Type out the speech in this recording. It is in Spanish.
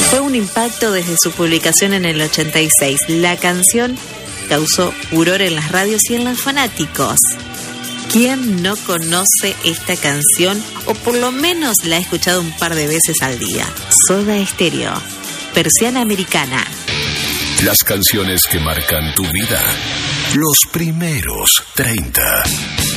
Fue un impacto desde su publicación en el 86. La canción causó furor en las radios y en los fanáticos. ¿Quién no conoce esta canción o por lo menos la ha escuchado un par de veces al día? Soda Stereo, Persiana Americana. Las canciones que marcan tu vida. Los primeros 30.